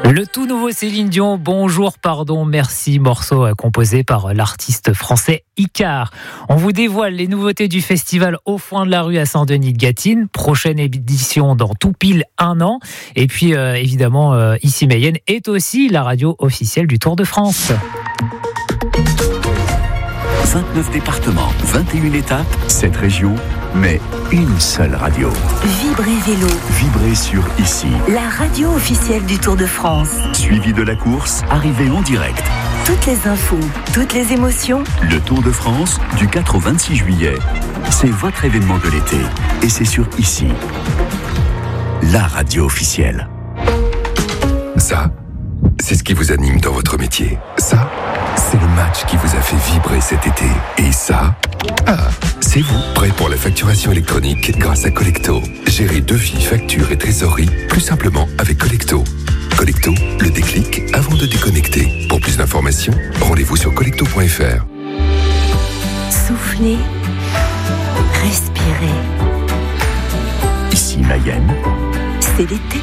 Le tout nouveau Céline Dion, Bonjour, pardon, merci, morceau composé par l'artiste français Icare. On vous dévoile les nouveautés du festival Au Foin de la Rue à Saint-Denis-de-Gâtine. Prochaine édition dans tout pile 1 an. Et puis évidemment, Ici Mayenne est aussi la radio officielle du Tour de France. 29 départements, 21 étapes, 7 régions, mais une seule radio. Vibrez Vélo. Vibrez sur Ici. La radio officielle du Tour de France. Suivi de la course, arrivée en direct. Toutes les infos, toutes les émotions. Le Tour de France, du 4 au 26 juillet. C'est votre événement de l'été. Et c'est sur Ici. La radio officielle. Ça, c'est ce qui vous anime dans votre métier. Ça, c'est le match qui vous a fait vibrer cet été. Et ça, c'est vous, prêt pour la facturation électronique grâce à Collecto. Gérez devis, factures et trésorerie plus simplement avec Collecto. Collecto, le déclic avant de déconnecter. Pour plus d'informations, rendez-vous sur collecto.fr. Soufflez, respirez. Ici Mayenne, C'est l'été.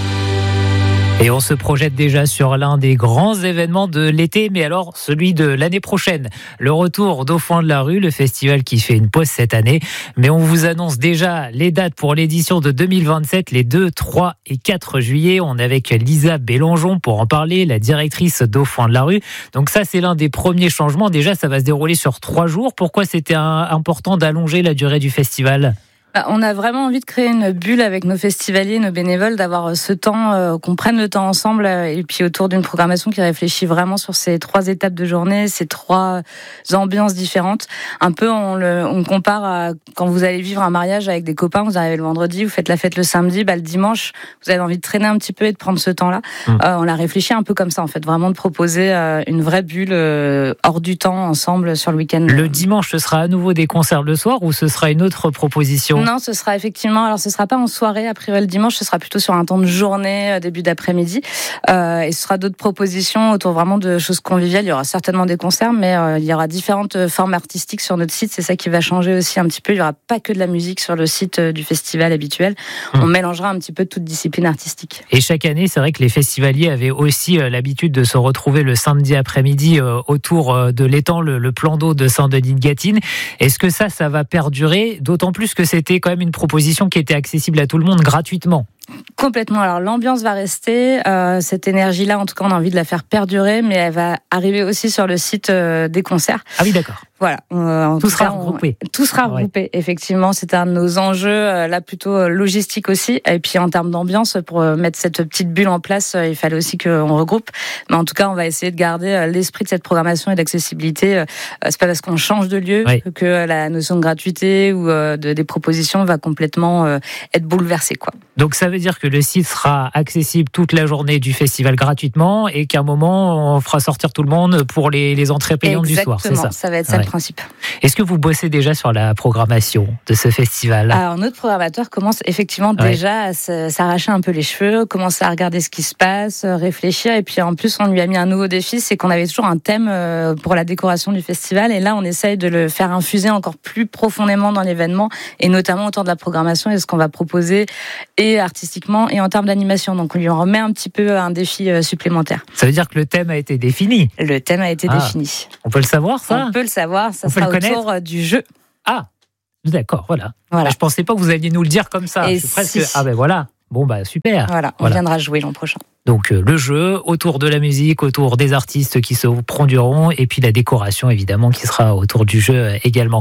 Et on se projette déjà sur l'un des grands événements de l'été, mais alors celui de l'année prochaine. Le retour d'Au Foin de la Rue, le festival qui fait une pause cette année. Mais on vous annonce déjà les dates pour l'édition de 2027, les 2, 3 et 4 juillet. On est avec Lisa Bélangeon pour en parler, la directrice d'Au Foin de la Rue. Donc ça, c'est l'un des premiers changements. Déjà, ça va se dérouler sur 3 jours. Pourquoi c'était important d'allonger la durée du festival ? On a vraiment envie de créer une bulle avec nos festivaliers, nos bénévoles, d'avoir ce temps, qu'on prenne le temps ensemble et puis autour d'une programmation qui réfléchit vraiment sur ces 3 étapes de journée, ces 3 ambiances différentes. Un peu, on compare à quand vous allez vivre un mariage avec des copains, vous arrivez le vendredi, vous faites la fête le samedi, le dimanche, vous avez envie de traîner un petit peu et de prendre ce temps-là. On l'a réfléchi un peu comme ça, en fait, vraiment de proposer une vraie bulle hors du temps ensemble sur le week-end. Le dimanche, ce sera à nouveau des concerts le soir ou ce sera une autre proposition ? Non, ce sera effectivement, alors ce sera pas en soirée, a priori le dimanche, ce sera plutôt sur un temps de journée, début d'après-midi. Et ce sera d'autres propositions autour vraiment de choses conviviales. Il y aura certainement des concerts, mais il y aura différentes formes artistiques sur notre site. C'est ça qui va changer aussi un petit peu. Il y aura pas que de la musique sur le site du festival habituel. On mélangera un petit peu toute discipline artistique. Et chaque année, c'est vrai que les festivaliers avaient aussi l'habitude de se retrouver le samedi après-midi autour de l'étang, le plan d'eau de Saint-Denis-de-Gâtine. Est-ce que ça va perdurer ? D'autant plus que c'était quand même une proposition qui était accessible à tout le monde gratuitement. Complètement. Alors l'ambiance va rester, cette énergie-là, en tout cas, on a envie de la faire perdurer, mais elle va arriver aussi sur le site des concerts. Ah oui, d'accord. Voilà. Tout sera regroupé. Tout sera regroupé, effectivement. C'est un de nos enjeux, là plutôt logistique aussi. Et puis en termes d'ambiance, pour mettre cette petite bulle en place, il fallait aussi qu'on regroupe. Mais en tout cas, on va essayer de garder l'esprit de cette programmation et d'accessibilité. C'est pas parce qu'on change de lieu que la notion de gratuité ou des propositions va complètement être bouleversée, quoi. Donc ça veut dire que le site sera accessible toute la journée du festival gratuitement et qu'à un moment, on fera sortir tout le monde pour les entrées payantes du soir, c'est ça ? Ça va être ça le principe. Est-ce que vous bossez déjà sur la programmation de ce festival ? Alors notre programmateur commence effectivement déjà à s'arracher un peu les cheveux, commencer à regarder ce qui se passe, réfléchir, et puis en plus on lui a mis un nouveau défi, c'est qu'on avait toujours un thème pour la décoration du festival, et là on essaye de le faire infuser encore plus profondément dans l'événement, et notamment autour de la programmation et ce qu'on va proposer, et artistiquement et en termes d'animation. Donc on lui en remet un petit peu un défi supplémentaire. Ça veut dire que le thème a été défini ? Le thème a été défini. On peut le savoir, ça ? On peut le savoir, ça sera autour du jeu. Ah, d'accord, voilà. Je pensais pas que vous alliez nous le dire comme ça. Et je suis presque... Ah ben voilà. Bon super. Voilà, on viendra jouer l'an prochain. Donc le jeu, autour de la musique, autour des artistes qui se produiront, et puis la décoration évidemment qui sera autour du jeu également.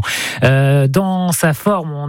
Dans sa forme, on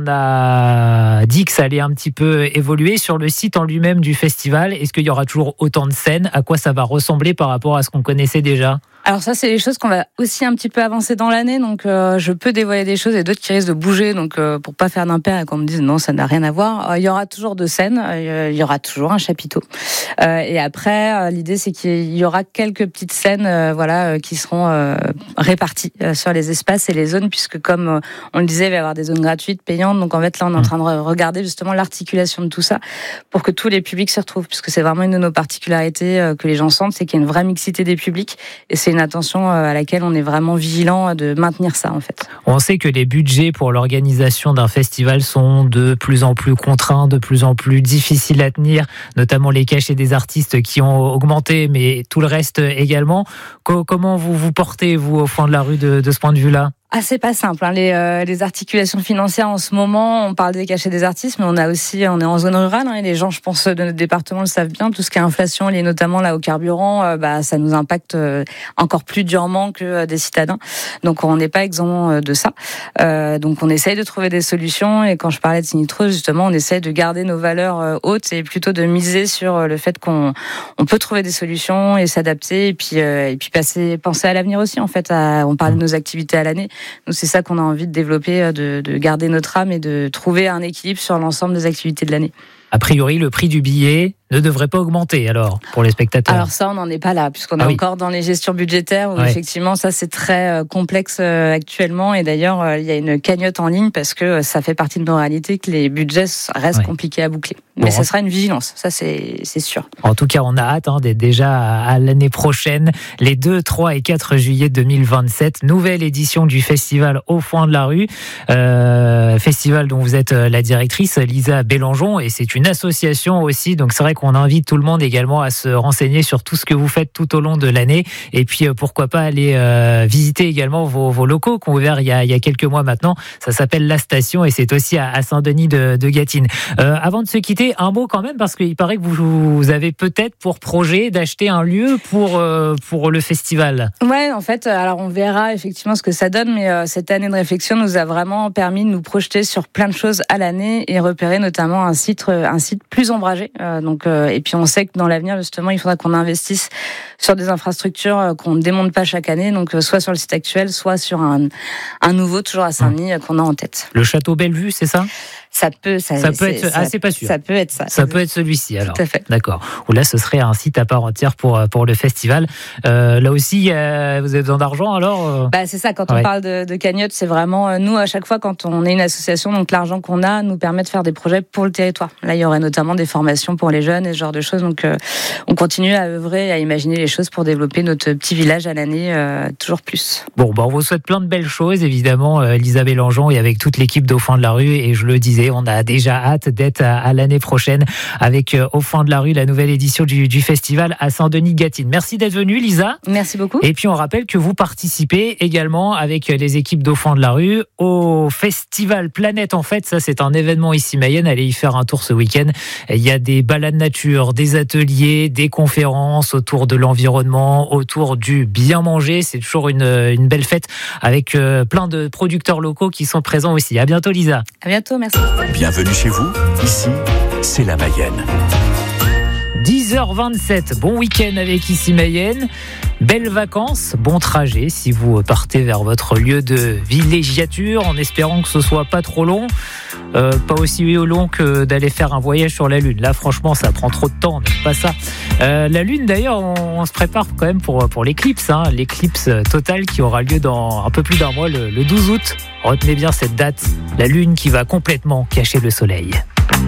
a dit que ça allait un petit peu évoluer. Sur le site en lui-même du festival, est-ce qu'il y aura toujours autant de scènes ? À quoi ça va ressembler par rapport à ce qu'on connaissait déjà ? Alors ça, c'est des choses qu'on va aussi un petit peu avancer dans l'année, donc je peux dévoiler des choses et d'autres qui risquent de bouger, donc pour pas faire d'impair et qu'on me dise non, ça n'a rien à voir. Il y aura toujours 2 scènes, il y aura toujours un chapiteau. Et après, l'idée c'est qu'il y aura quelques petites scènes, qui seront réparties sur les espaces et les zones, puisque comme on le disait, il va y avoir des zones gratuites, payantes. Donc en fait là, on est en train de regarder justement l'articulation de tout ça pour que tous les publics se retrouvent, puisque c'est vraiment une de nos particularités que les gens sentent, c'est qu'il y a une vraie mixité des publics, et c'est une attention à laquelle on est vraiment vigilant de maintenir ça, en fait. On sait que les budgets pour l'organisation d'un festival sont de plus en plus contraints, de plus en plus difficiles à tenir, notamment les cachets des artistes qui ont augmenté, mais tout le reste également. Comment vous portez, vous, au fond de la rue, de ce point de vue-là ? Ah, c'est pas simple. Les articulations financières en ce moment, on parle des cachets des artistes, mais on est en zone rurale. Et les gens, je pense, de notre département le savent bien. Tout ce qui est inflation liée notamment là au carburant, ça nous impacte encore plus durement que des citadins. Donc on n'est pas exempt de ça. Donc on essaye de trouver des solutions. Et quand je parlais de Sinitro, justement, on essaye de garder nos valeurs hautes et plutôt de miser sur le fait qu'on peut trouver des solutions et s'adapter et puis penser à l'avenir aussi. En fait, on parlait de nos activités à l'année. Nous, c'est ça qu'on a envie de développer, de garder notre âme et de trouver un équilibre sur l'ensemble des activités de l'année. A priori, le prix du billet ne devrait pas augmenter alors pour les spectateurs. Alors ça, on n'en est pas là, puisqu'on est encore dans les gestions budgétaires où effectivement ça c'est très complexe actuellement. Et d'ailleurs, il y a une cagnotte en ligne parce que ça fait partie de nos réalités que les budgets restent compliqués à boucler. Mais ça sera une vigilance, ça c'est sûr. En tout cas, on a hâte d'être déjà à l'année prochaine, les 2, 3 et 4 juillet 2027, nouvelle édition du festival Au Foin de la Rue, festival dont vous êtes la directrice, Lisa Bélangeon, et c'est une association aussi, donc c'est vrai qu'on invite tout le monde également à se renseigner sur tout ce que vous faites tout au long de l'année, et puis pourquoi pas aller visiter également vos locaux qu'on a ouverts il y a quelques mois maintenant. Ça s'appelle La Station et c'est aussi à Saint-Denis de Gâtine. Avant de se quitter, un mot quand même, parce qu'il paraît que vous avez peut-être pour projet d'acheter un lieu pour le festival. Ouais, en fait, alors on verra effectivement ce que ça donne, mais cette année de réflexion nous a vraiment permis de nous projeter sur plein de choses à l'année et repérer notamment un site plus ombragé. Et puis on sait que dans l'avenir justement il faudra qu'on investisse sur des infrastructures qu'on ne démonte pas chaque année, donc soit sur le site actuel, soit sur un nouveau toujours à Saint-Denis qu'on a en tête. Le château Bellevue, c'est ça ? Ça peut être, c'est pas sûr. Ça peut être ça. Ça peut être celui-ci alors. Tout à fait. D'accord. Ou là, ce serait un site à part entière pour le festival. Là aussi, vous avez besoin d'argent alors c'est ça. Quand on parle de cagnotte, c'est vraiment nous à chaque fois quand on est une association, donc l'argent qu'on a nous permet de faire des projets pour le territoire. Là, il y aurait notamment des formations pour les jeunes et ce genre de choses. Donc, on continue à œuvrer, à imaginer les choses pour développer notre petit village à l'année toujours plus. Bon, on vous souhaite plein de belles choses, évidemment, Lisa Bélangeon et avec toute l'équipe d'Au Foin de la Rue. Et je le disais, on a déjà hâte d'être à l'année prochaine avec Au Foin de la Rue, la nouvelle édition du festival à Saint-Denis-Gâtine. Merci d'être venue, Lisa. Merci beaucoup. Et puis on rappelle que vous participez également avec les équipes d'Au Foin de la Rue au festival Planète en Fête. Ça, c'est un événement ici Mayenne. Allez y faire un tour ce week-end. Il y a des balades nature, des ateliers, des conférences autour de l'environnement, autour du bien manger. C'est toujours une belle fête avec plein de producteurs locaux qui sont présents aussi. À bientôt, Lisa. À bientôt, merci. Bienvenue chez vous, ici, c'est la Mayenne. 10h27, bon week-end avec ici Mayenne. Belles vacances, bon trajet si vous partez vers votre lieu de villégiature en espérant que ce soit pas trop long. Pas aussi long que d'aller faire un voyage sur la Lune. Là, franchement, ça prend trop de temps, on n'aime pas ça. La Lune, d'ailleurs, on se prépare quand même pour l'éclipse. L'éclipse totale qui aura lieu dans un peu plus d'un mois, le 12 août. Retenez bien cette date, la Lune qui va complètement cacher le soleil.